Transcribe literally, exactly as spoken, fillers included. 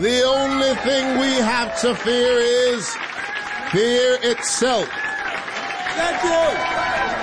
The only thing we have to fear is fear itself. Thank you.